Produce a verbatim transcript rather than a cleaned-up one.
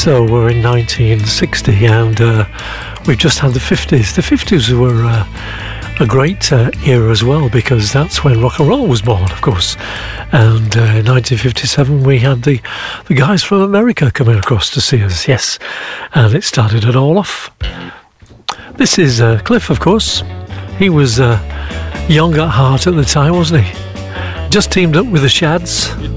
So we're in nineteen sixty, and uh, we've just had the fifties. The fifties were uh, a great uh, era as well, because that's when rock and roll was born, of course. And uh, in nineteen fifty-seven we had the, the guys from America coming across to see us, yes. And it started it all off. This is uh, Cliff, of course. He was uh, young at heart at the time, wasn't he? Just teamed up with the Shads.